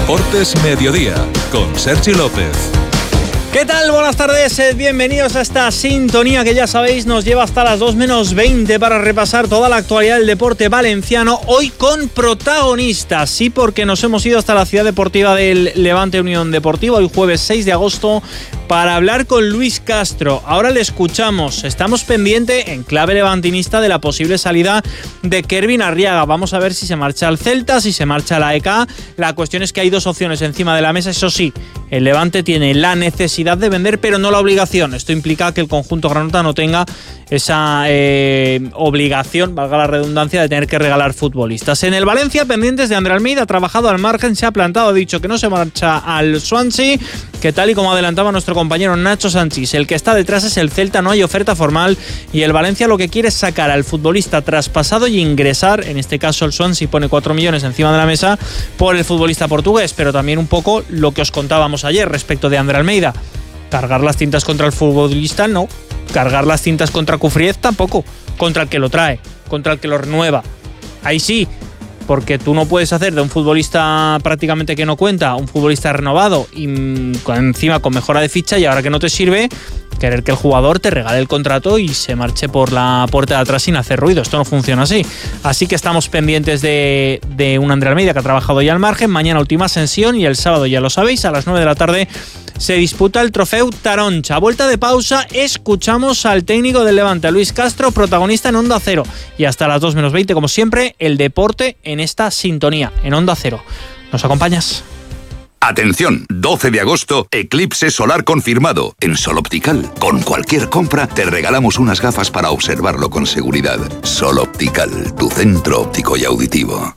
Deportes Mediodía, con Sergi López. ¿Qué tal? Buenas tardes, bienvenidos a esta sintonía que ya sabéis nos lleva hasta las 2 menos 20 para repasar toda la actualidad del deporte valenciano, hoy con protagonistas, sí, porque nos hemos ido hasta la ciudad deportiva del Levante Unión Deportiva, hoy jueves 6 de agosto, para hablar con Luis Castro. Ahora le escuchamos, estamos pendientes en clave levantinista de la posible salida de Kervin Arriaga. Vamos a ver si se marcha al Celta, si se marcha a la EK. La cuestión es que hay dos opciones encima de la mesa, eso sí, el Levante tiene la necesidad de vender, pero no la obligación. Esto implica que el conjunto granota no tenga esa obligación, valga la redundancia, de tener que regalar futbolistas. En el Valencia, pendientes de André Almeida, ha trabajado al margen, se ha plantado, ha dicho que no se marcha al Swansea, que tal y como adelantaba nuestro compañero Nacho Sanchís, el que está detrás es el Celta, no hay oferta formal y el Valencia lo que quiere es sacar al futbolista traspasado y ingresar, en este caso el Swansea pone 4 millones encima de la mesa por el futbolista portugués, pero también un poco lo que os contábamos ayer respecto de André Almeida. Cargar las tintas contra el futbolista no, cargar las tintas contra Cufriez tampoco, contra el que lo trae, contra el que lo renueva, ahí sí, porque tú no puedes hacer de un futbolista prácticamente que no cuenta, un futbolista renovado y encima con mejora de ficha, y ahora que no te sirve, querer que el jugador te regale el contrato y se marche por la puerta de atrás sin hacer ruido. Esto no funciona así. Así que estamos pendientes de un André Almeida que ha trabajado ya al margen. Mañana última ascensión y el sábado, ya lo sabéis, a las 9 de la tarde se disputa el trofeu Taroncha. A vuelta de pausa, escuchamos al técnico del Levante, a Luis Castro, protagonista en Onda Cero. Y hasta las 2 menos 20, como siempre, el deporte en esta sintonía, en Onda Cero. ¿Nos acompañas? Atención, 12 de agosto, eclipse solar confirmado en Sol Optical. Con cualquier compra te regalamos unas gafas para observarlo con seguridad. Sol Optical, tu centro óptico y auditivo.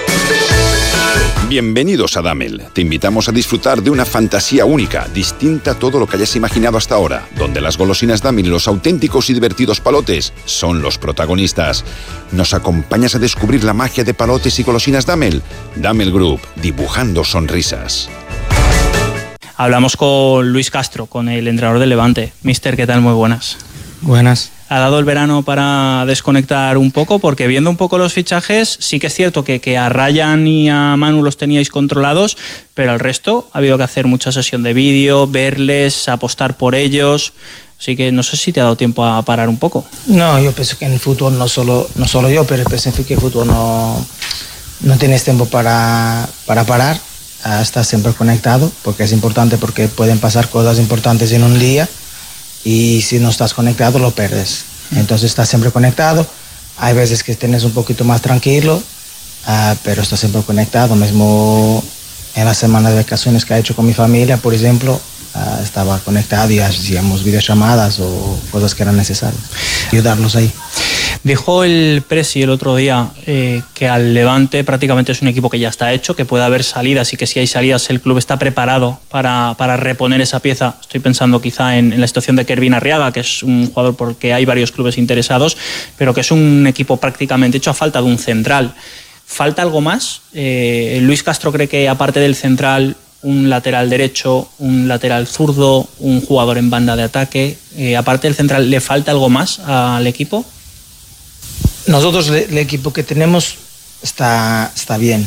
Bienvenidos a Damel. Te invitamos a disfrutar de una fantasía única, distinta a todo lo que hayas imaginado hasta ahora, donde las golosinas Damel y los auténticos y divertidos palotes son los protagonistas. ¿Nos acompañas a descubrir la magia de palotes y golosinas Damel? Damel Group, dibujando sonrisas. Hablamos con Luis Castro, con el entrenador del Levante. Mister, ¿qué tal? Muy buenas. Buenas. ¿Ha dado el verano para desconectar un poco? Porque viendo un poco los fichajes, sí que es cierto que a Ryan y a Manu los teníais controlados, pero al resto ha habido que hacer mucha sesión de vídeo, verles, apostar por ellos. Así que no sé si te ha dado tiempo a parar un poco. No, yo pienso que en el fútbol, no solo yo, pero pienso que el fútbol no tienes tiempo para parar. Estás siempre conectado, porque es importante, porque pueden pasar cosas importantes en un día. Y si no estás conectado lo pierdes. Entonces estás siempre conectado. Hay veces que tienes un poquito más tranquilo, pero estás siempre conectado. Mismo en las semanas de vacaciones que he hecho con mi familia, por ejemplo, estaba conectado y hacíamos videollamadas o cosas que eran necesarias. Ayudarlos ahí. Dijo el Presi el otro día que al Levante prácticamente es un equipo que ya está hecho, que puede haber salidas y que si hay salidas el club está preparado para reponer esa pieza. Estoy pensando quizá en la situación de Kervin Arriaga, que es un jugador por el que hay varios clubes interesados, pero que es un equipo prácticamente hecho a falta de un central. ¿Falta algo más? Luis Castro cree que aparte del central, un lateral derecho, un lateral zurdo, un jugador en banda de ataque, aparte del central, ¿le falta algo más al equipo? Nosotros, el equipo que tenemos está bien,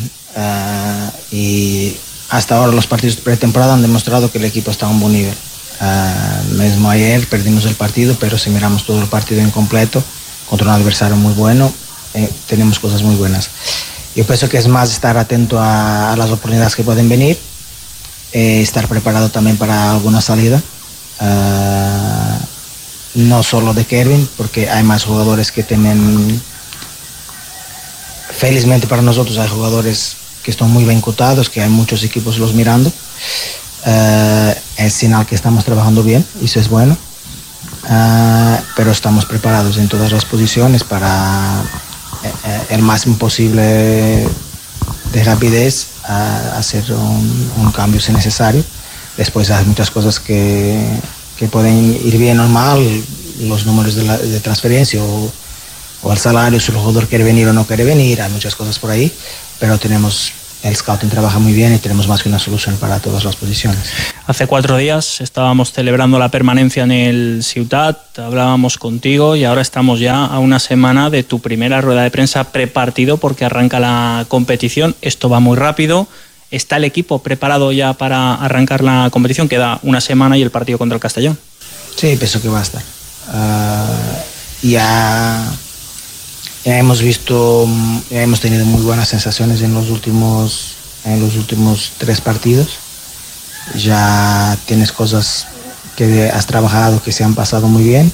y hasta ahora los partidos de pretemporada han demostrado que el equipo está a un buen nivel. Mismo ayer perdimos el partido, pero si miramos todo el partido en completo, contra un adversario muy bueno, tenemos cosas muy buenas. Yo pienso que es más estar atento a las oportunidades que pueden venir, estar preparado también para alguna salida. No solo de Kervin, porque hay más jugadores que tienen, felizmente para nosotros hay jugadores que están muy bien cotados, que hay muchos equipos los mirando. Es señal que estamos trabajando bien, y eso es bueno, pero estamos preparados en todas las posiciones para el máximo posible de rapidez, hacer un cambio si necesario. Después hay muchas cosas que pueden ir bien o mal, los números de transferencia o el salario, si el jugador quiere venir o no quiere venir, hay muchas cosas por ahí, pero el scouting trabaja muy bien y tenemos más que una solución para todas las posiciones. Hace 4 días estábamos celebrando la permanencia en el Ciutat, hablábamos contigo y ahora estamos ya a una semana de tu primera rueda de prensa prepartido porque arranca la competición. Esto va muy rápido. ¿Está el equipo preparado ya para arrancar la competición? Queda una semana y el partido contra el Castellón. Sí, pienso que va a estar. Ya hemos tenido muy buenas sensaciones en los últimos 3 partidos. Ya tienes cosas que has trabajado que se han pasado muy bien.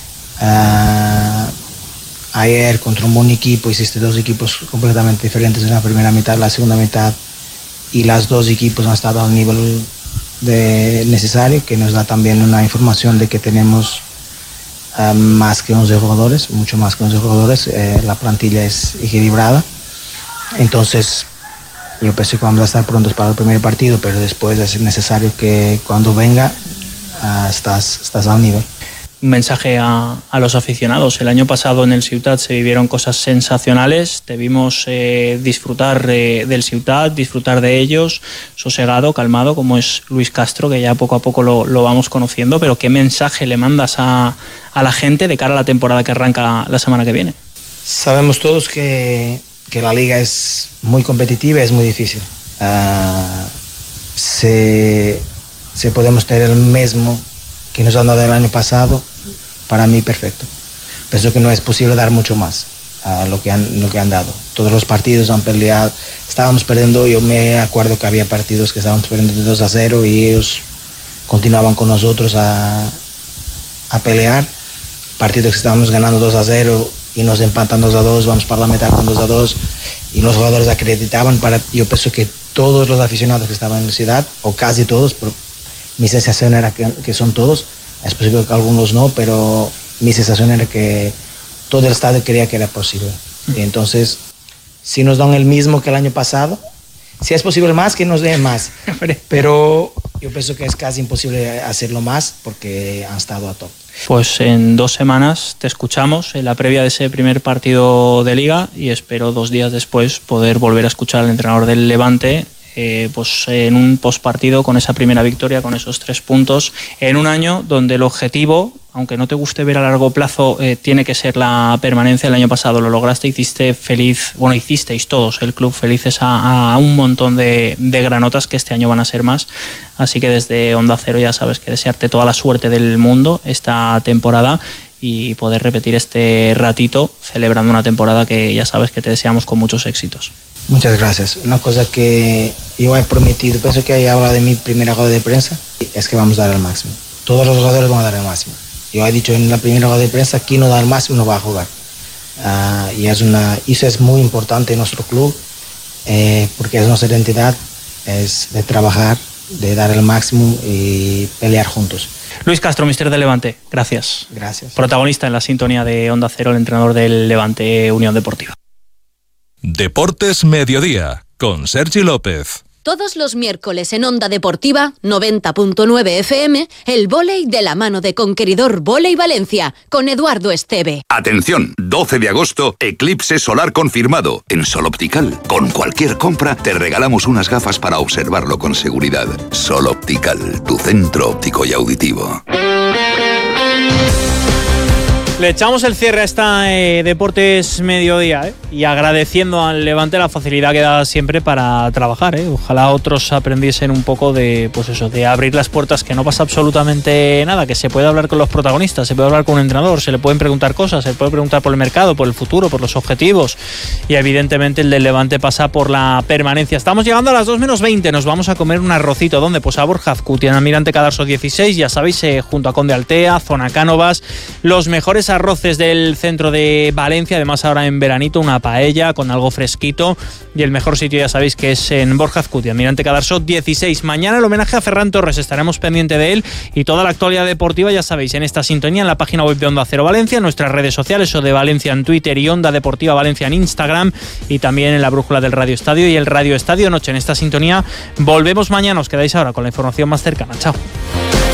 Ayer contra un buen equipo hiciste 2 equipos completamente diferentes en la primera mitad, la segunda mitad, y los 2 equipos han estado al nivel necesario, que nos da también una información de que tenemos más que 11 jugadores, mucho más que 11 jugadores. La plantilla es equilibrada, entonces yo pensé que vamos a estar prontos para el primer partido, pero después es necesario que cuando venga estás al nivel. Un mensaje a los aficionados. El año pasado en el Ciutat se vivieron cosas sensacionales. Te vimos disfrutar del Ciutat, disfrutar de ellos, sosegado, calmado, como es Luis Castro, que ya poco a poco lo vamos conociendo. Pero ¿qué mensaje le mandas a la gente de cara a la temporada que arranca la semana que viene? Sabemos todos que la liga es muy competitiva, es muy difícil. Si podemos tener el mismo que nos han dado el año pasado, para mí perfecto. Pienso que no es posible dar mucho más a lo que han dado. Todos los partidos han peleado, estábamos perdiendo, yo me acuerdo que había partidos que estábamos perdiendo de 2-0 y ellos continuaban con nosotros a pelear. Partidos que estábamos ganando 2-0 y nos empatan 2-2, vamos para la mitad con 2-2 y los jugadores acreditaban. Yo pienso que todos los aficionados que estaban en la ciudad, o casi todos, pero mi sensación era que son todos, es posible que algunos no, pero mi sensación era que todo el estadio creía que era posible. Y entonces, si nos dan el mismo que el año pasado, si es posible más, que nos den más. Pero yo pienso que es casi imposible hacerlo más porque han estado a top. Pues en 2 semanas te escuchamos en la previa de ese primer partido de Liga y espero 2 días después poder volver a escuchar al entrenador del Levante pues en un postpartido con esa primera victoria, con esos 3 puntos, en un año donde el objetivo, aunque no te guste ver a largo plazo, tiene que ser la permanencia. El año pasado lo lograste, hicisteis todos, el club, felices a un montón de granotas que este año van a ser más. Así que desde Onda Cero ya sabes que desearte toda la suerte del mundo esta temporada y poder repetir este ratito celebrando una temporada que ya sabes que te deseamos con muchos éxitos. Muchas gracias. Una cosa que yo he prometido, pienso que he hablado de mi primera rueda de prensa, es que vamos a dar el máximo. Todos los jugadores van a dar el máximo. Yo he dicho en la primera rueda de prensa, aquí no da el máximo, no va a jugar. Y eso es muy importante en nuestro club, porque es nuestra identidad, es de trabajar, de dar el máximo y pelear juntos. Luis Castro, míster del Levante, gracias. Gracias. Protagonista en la sintonía de Onda Cero, el entrenador del Levante Unión Deportiva. Deportes Mediodía, con Sergi López. Todos los miércoles en Onda Deportiva, 90.9 FM, el vóley de la mano de Conqueridor Vóley Valencia, con Eduardo Esteve. Atención, 12 de agosto, eclipse solar confirmado en Sol Optical. Con cualquier compra te regalamos unas gafas para observarlo con seguridad. Sol Optical, tu centro óptico y auditivo. Le echamos el cierre a esta Deportes Mediodía, y agradeciendo al Levante la facilidad que da siempre para trabajar. Ojalá otros aprendiesen un poco de abrir las puertas, que no pasa absolutamente nada, que se puede hablar con los protagonistas, se puede hablar con un entrenador, se le pueden preguntar cosas, se puede preguntar por el mercado, por el futuro, por los objetivos, y evidentemente el del Levante pasa por la permanencia. Estamos llegando a las 2 menos 20, nos vamos a comer un arrocito. ¿Dónde? Pues a Borja Azcutia, en Almirante Cadarso 16, ya sabéis, junto a Conde Altea, Zona Cánovas, los mejores arroces del centro de Valencia. Además, ahora en veranito, una paella con algo fresquito, y el mejor sitio ya sabéis que es en Borja Azcutia, Almirante Cadarso 16. Mañana el homenaje a Ferran Torres, estaremos pendiente de él, y toda la actualidad deportiva ya sabéis en esta sintonía, en la página web de Onda Cero Valencia, en nuestras redes sociales, o de Valencia en Twitter y Onda Deportiva Valencia en Instagram, y también en la brújula del Radio Estadio y el Radio Estadio Noche. En esta sintonía volvemos mañana, os quedáis ahora con la información más cercana. Chao.